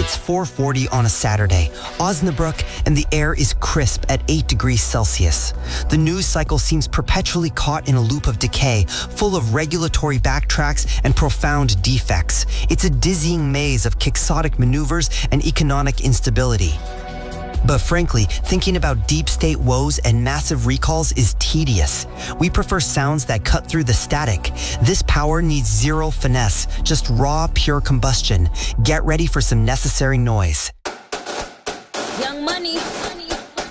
It's 4:40 on a Saturday, Osnabrück, and the air is crisp at 8 degrees Celsius. The news cycle seems perpetually caught in a loop of decay, full of regulatory backtracks and profound defects. It's a dizzying maze of quixotic maneuvers and economic instability. But frankly, thinking about deep state woes and massive recalls is tedious. We prefer sounds that cut through the static. This power needs zero finesse, just raw, pure combustion. Get ready for some necessary noise.